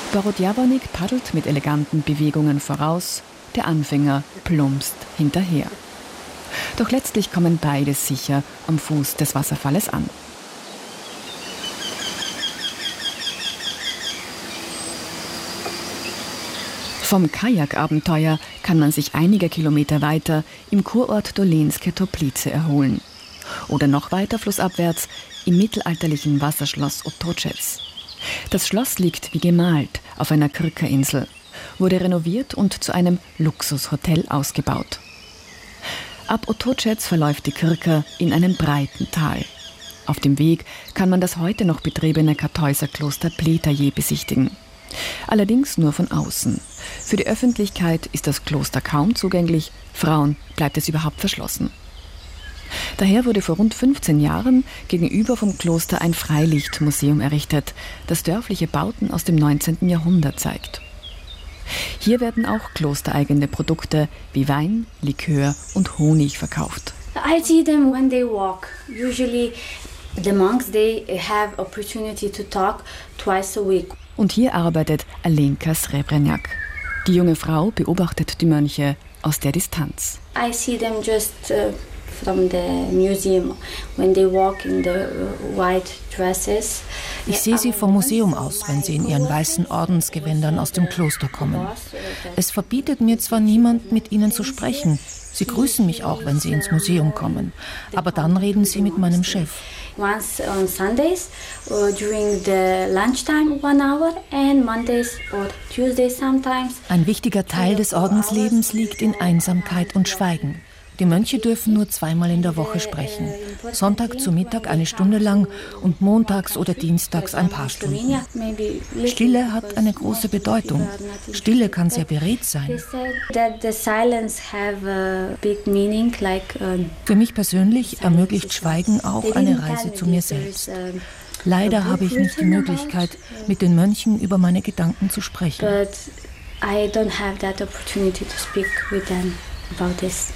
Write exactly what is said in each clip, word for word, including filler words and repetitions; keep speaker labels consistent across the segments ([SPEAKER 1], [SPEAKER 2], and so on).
[SPEAKER 1] Borodjawonik paddelt mit eleganten Bewegungen voraus, der Anfänger plumpst hinterher. Doch letztlich kommen beide sicher am Fuß des Wasserfalles an. Vom Kajakabenteuer kann man sich einige Kilometer weiter im Kurort Dolenske Toplice erholen. Oder noch weiter flussabwärts im mittelalterlichen Wasserschloss Otočec. Das Schloss liegt wie gemalt auf einer Krka-Insel, wurde renoviert und zu einem Luxushotel ausgebaut. Ab Otočec verläuft die Krka in einem breiten Tal. Auf dem Weg kann man das heute noch betriebene Kartäuserkloster Pletaje besichtigen. Allerdings nur von außen. Für die Öffentlichkeit ist das Kloster kaum zugänglich, Frauen bleibt es überhaupt verschlossen. Daher wurde vor rund fünfzehn Jahren gegenüber vom Kloster ein Freilichtmuseum errichtet, das dörfliche Bauten aus dem neunzehnten Jahrhundert zeigt. Hier werden auch klostereigene Produkte wie Wein, Likör und Honig verkauft.
[SPEAKER 2] I see them when they walk. Usually the monks they have opportunity to talk twice a week.
[SPEAKER 1] Und hier arbeitet Alenka Srebrenjak. Die junge Frau beobachtet die Mönche aus der Distanz.
[SPEAKER 2] I see them just uh, from the museum when they walk in the white dresses.
[SPEAKER 3] Ich sehe sie vom Museum aus, wenn sie in ihren weißen Ordensgewändern aus dem Kloster kommen. Es verbietet mir zwar niemand, mit ihnen zu sprechen. Sie grüßen mich auch, wenn sie ins Museum kommen. Aber dann reden sie mit meinem Chef.
[SPEAKER 2] Once on Sundays or during the lunchtime one hour and Mondays or Tuesdays sometimes.
[SPEAKER 3] Ein wichtiger Teil des Ordenslebens liegt in Einsamkeit und Schweigen. Die Mönche dürfen nur zweimal in der Woche sprechen. Sonntag zu Mittag eine Stunde lang und montags oder dienstags ein paar Stunden. Stille hat eine große Bedeutung. Stille kann sehr beredt sein. Für mich persönlich ermöglicht Schweigen auch eine Reise zu mir selbst. Leider habe ich nicht die Möglichkeit, mit den Mönchen über meine Gedanken zu sprechen.
[SPEAKER 2] I don't have that opportunity to speak with them about this.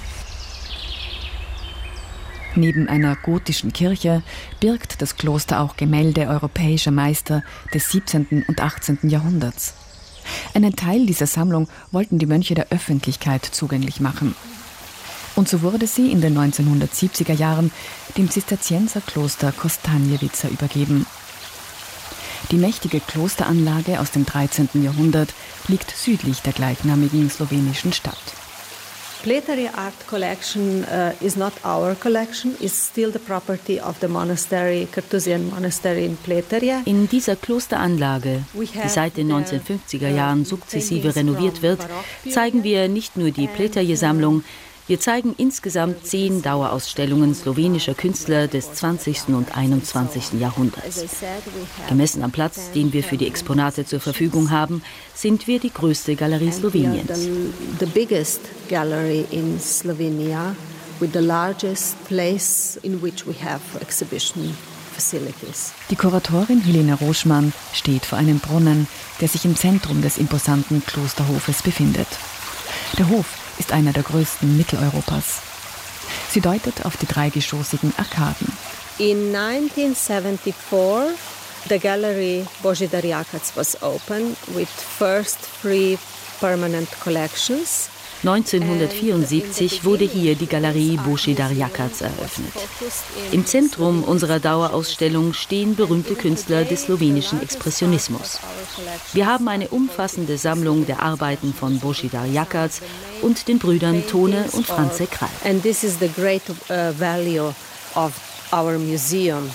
[SPEAKER 1] Neben einer gotischen Kirche birgt das Kloster auch Gemälde europäischer Meister des siebzehnten und achtzehnten Jahrhunderts. Einen Teil dieser Sammlung wollten die Mönche der Öffentlichkeit zugänglich machen. Und so wurde sie in den neunzehnhundertsiebziger Jahren dem Zisterzienserkloster Kostanjevica übergeben. Die mächtige Klosteranlage aus dem dreizehnten Jahrhundert liegt südlich der gleichnamigen slowenischen Stadt.
[SPEAKER 4] Pletaje art collection uh, is not our collection, it's still the property of the monastery, Carthusian Monastery in Pletaje.
[SPEAKER 5] In dieser Klosteranlage, die seit den neunzehnhundertfünfziger Jahren sukzessive renoviert wird, zeigen wir nicht nur die Pletaje-Sammlung, wir zeigen insgesamt zehn Dauerausstellungen slowenischer Künstler des zwanzigsten und einundzwanzigsten Jahrhunderts. Gemessen am Platz, den wir für die Exponate zur Verfügung haben, sind wir die größte Galerie Sloweniens.
[SPEAKER 4] The biggest gallery in Slovenia with the largest place in which we have exhibition facilities.
[SPEAKER 1] Die Kuratorin Helena Roschmann steht vor einem Brunnen, der sich im Zentrum des imposanten Klosterhofes befindet. Der Hof ist einer der größten Mitteleuropas. Sie deutet auf die dreigeschossigen Arkaden.
[SPEAKER 4] In nineteen seventy-four, the gallery Božidar Jakac was opened with first three permanent collections.
[SPEAKER 5] neunzehnhundertvierundsiebzig wurde hier die Galerie Božidar Jakac eröffnet. Im Zentrum unserer Dauerausstellung stehen berühmte Künstler des slowenischen Expressionismus. Wir haben eine umfassende Sammlung der Arbeiten von Božidar Jakac und den Brüdern Tone und Franze Krall.
[SPEAKER 4] And this is the great uh, value of our museum.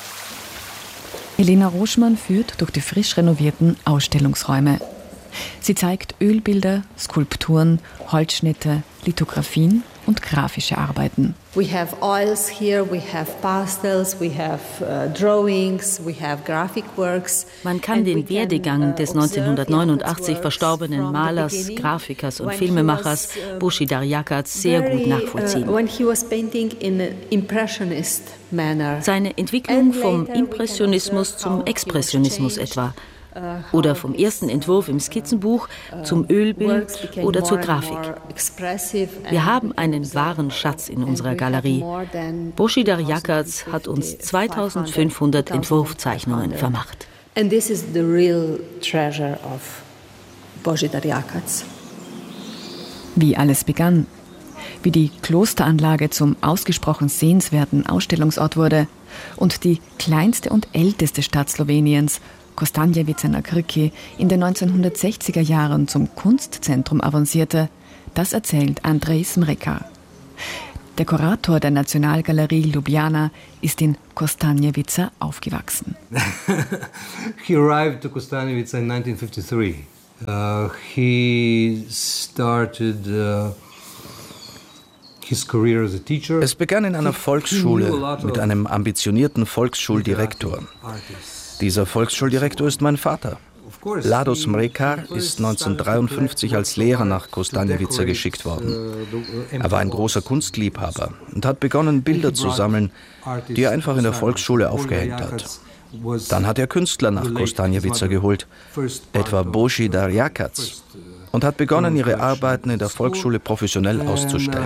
[SPEAKER 1] Helena Roschmann führt durch die frisch renovierten Ausstellungsräume. Sie zeigt Ölbilder, Skulpturen, Holzschnitte, Lithografien und grafische Arbeiten.
[SPEAKER 4] We have oils here, we have pastels, we have uh, drawings, we have graphic works.
[SPEAKER 5] Man kann den Werdegang des neunzehnhundertneunundachtzig verstorbenen Malers, Grafikers und Filmemachers Božidar Jakac sehr gut nachvollziehen. Seine Entwicklung vom Impressionismus zum Expressionismus etwa. Oder vom ersten Entwurf im Skizzenbuch zum Ölbild oder zur Grafik. Wir haben einen wahren Schatz in unserer Galerie. Božidar Jakac hat uns zweitausendfünfhundert Entwurfzeichnungen vermacht.
[SPEAKER 4] And this is the real treasure of Božidar Jakac.
[SPEAKER 1] Wie alles begann, wie die Klosteranlage zum ausgesprochen sehenswerten Ausstellungsort wurde und die kleinste und älteste Stadt Sloweniens, Kostanjevica na Krki, in den neunzehnhundertsechziger Jahren zum Kunstzentrum avancierte, das erzählt Andrej Smrekar. Der Kurator der Nationalgalerie Ljubljana ist in Kostanjevica aufgewachsen.
[SPEAKER 6] He arrived to Kostanjevica in nineteen fifty-three. Uh, he started uh, his career as a teacher.
[SPEAKER 7] Es begann in einer Volksschule mit einem ambitionierten Volksschuldirektor. Dieser Volksschuldirektor ist mein Vater. Lado Smrekar ist neunzehnhundertdreiundfünfzig als Lehrer nach Kostanjevica geschickt worden. Er war ein großer Kunstliebhaber und hat begonnen, Bilder zu sammeln, die er einfach in der Volksschule aufgehängt hat. Dann hat er Künstler nach Kostanjevica geholt, etwa Božidar Jakac, und hat begonnen, ihre Arbeiten in der Volksschule professionell auszustellen.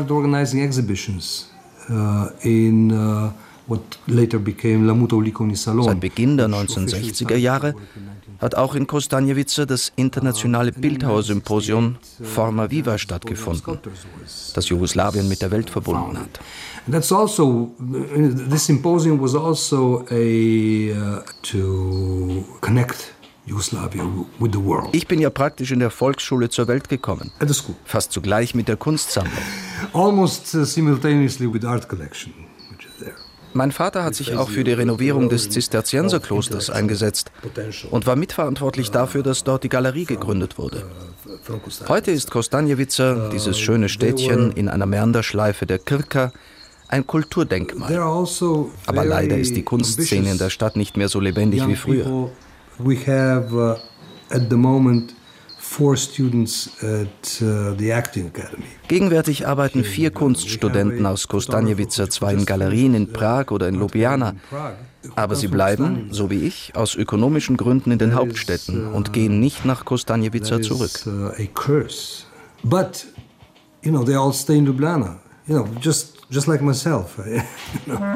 [SPEAKER 7] Seit Beginn der neunzehnhundertsechziger Jahre hat auch in Kostanjevica das internationale Bildhauersymposium Forma Viva stattgefunden, das Jugoslawien mit der Welt verbunden hat.
[SPEAKER 6] That's also, this symposium was also a uh, to connect Yugoslavia with the world.
[SPEAKER 7] Ich bin ja praktisch in der Volksschule zur Welt gekommen.
[SPEAKER 6] At the school.
[SPEAKER 7] Fast zugleich mit der Kunstsammlung.
[SPEAKER 6] Almost uh, simultaneously with the art collection, which is there.
[SPEAKER 7] Mein Vater hat sich auch für die Renovierung des Zisterzienserklosters eingesetzt und war mitverantwortlich dafür, dass dort die Galerie gegründet wurde. Heute ist Kostanjevica, dieses schöne Städtchen in einer Mäanderschleife der Krka, ein Kulturdenkmal. Aber leider ist die Kunstszene in der Stadt nicht mehr so lebendig wie früher. Gegenwärtig arbeiten vier Kunststudenten aus Kostanjevica zwar in Galerien in Prag oder in Ljubljana, aber sie bleiben, so wie ich, aus ökonomischen Gründen in den Hauptstädten und gehen nicht nach Kostanjevica zurück.
[SPEAKER 6] But, you know, they all stay in Ljubljana. You know, just just like myself.